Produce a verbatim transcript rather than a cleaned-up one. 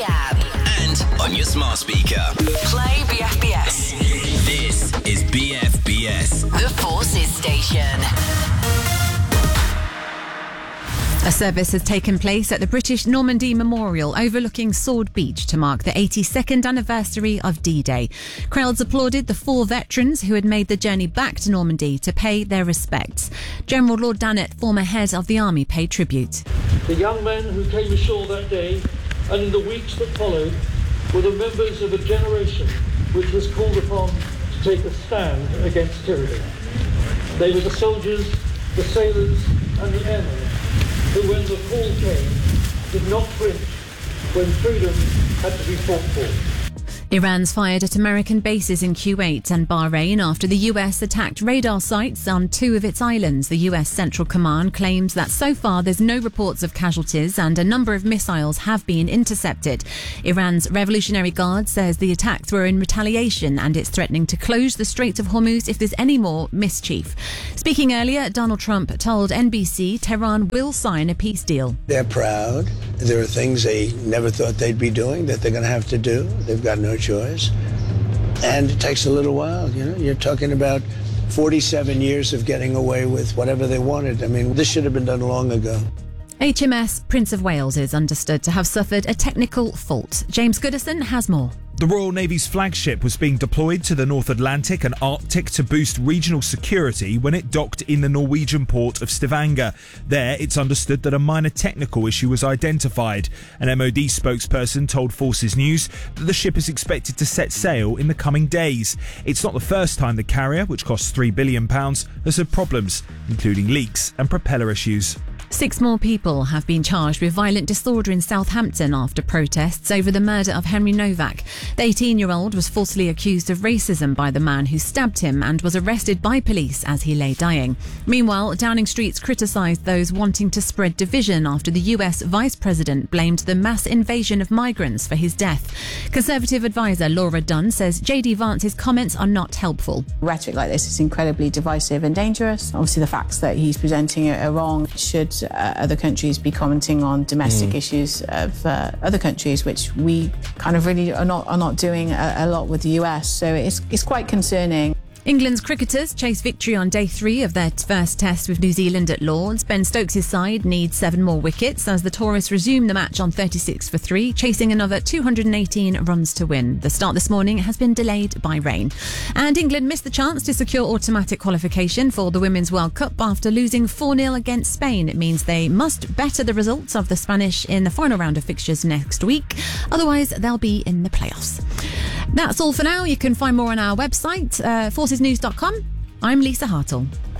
the app. And on your smart speaker. Play B F B S. This is B F B S. The Forces Station. A service has taken place at the British Normandy Memorial overlooking Sword Beach to mark the eighty-second anniversary of D-Day. Crowds applauded the four veterans who had made the journey back to Normandy to pay their respects. General Lord Dannatt, former head of the army, paid tribute. The young men who came ashore that day and in the weeks that followed were the members of a generation which was called upon to take a stand against tyranny. They were the soldiers, the sailors and the airmen who, when the call came, did not flinch when freedom had to be fought for. Iran's fired at American bases in Kuwait and Bahrain after the U S attacked radar sites on two of its islands. The U S Central Command claims that so far there's no reports of casualties and a number of missiles have been intercepted. Iran's Revolutionary Guard says the attacks were in retaliation and it's threatening to close the Straits of Hormuz if there's any more mischief. Speaking earlier, Donald Trump told N B C Tehran will sign a peace deal. They're proud. There are things they never thought they'd be doing that they're going to have to do. They've got no choice. And it takes a little while, you know. You're talking about forty-seven years of getting away with whatever they wanted. I mean, this should have been done long ago. H M S Prince of Wales is understood to have suffered a technical fault. James Goodison has more. The Royal Navy's flagship was being deployed to the North Atlantic and Arctic to boost regional security when it docked in the Norwegian port of Stavanger. There, it's understood that a minor technical issue was identified. An M O D spokesperson told Forces News that the ship is expected to set sail in the coming days. It's not the first time the carrier, which costs three billion pounds, has had problems, including leaks and propeller issues. Six more people have been charged with violent disorder in Southampton after protests over the murder of Henry Novak. The eighteen-year-old was falsely accused of racism by the man who stabbed him and was arrested by police as he lay dying. Meanwhile, Downing Street's criticised those wanting to spread division after the U S Vice President blamed the mass invasion of migrants for his death. Conservative advisor Laura Dunn says J D Vance's comments are not helpful. Rhetoric like this is incredibly divisive and dangerous. Obviously, the facts that he's presenting are wrong. Should Uh, other countries be commenting on domestic mm. issues of uh, other countries, which we kind of really are not are not doing a, a lot with the U S. So it's it's quite concerning. England's cricketers chase victory on day three of their first test with New Zealand at Lords. Ben Stokes' side needs seven more wickets as the Tourists resume the match on thirty-six for three, chasing another two hundred eighteen runs to win. The start this morning has been delayed by rain. And England missed the chance to secure automatic qualification for the Women's World Cup after losing four nil against Spain. It means they must better the results of the Spanish in the final round of fixtures next week. Otherwise, they'll be in the playoffs. That's all for now. You can find more on our website, uh, forces news dot com. I'm Lisa Hartle.